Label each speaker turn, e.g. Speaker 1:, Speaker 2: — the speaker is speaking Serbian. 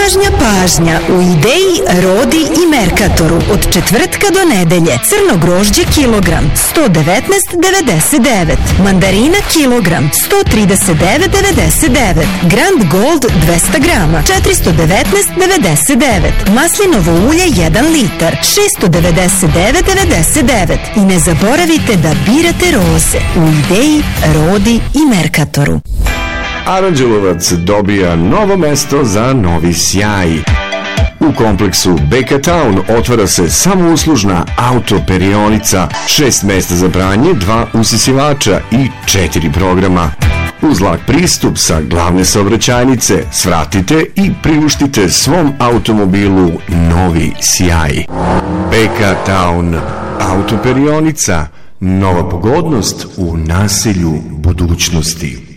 Speaker 1: Pažnja, pažnja, u Ideji, Rodi i Merkatoru od četvrtka do nedelje crno grožđe kilogram 119,99, mandarina kilogram 139,99, Grand Gold 200 grama 419,99, maslinovo ulje 1 litar 699,99 i ne zaboravite da birate roze u Ideji, Rodi i Merkatoru.
Speaker 2: Aranđelovac dobija novo mesto za novi sjaj. U kompleksu BK Town otvara se samouslužna autoperionica, 6 mesta za pranje, 2 usisivača i 4 programa. Uz lak pristup sa glavne saobraćajnice svratite i priuštite svom automobilu novi sjaj. BK Town autoperionica, nova pogodnost u naselju budućnosti.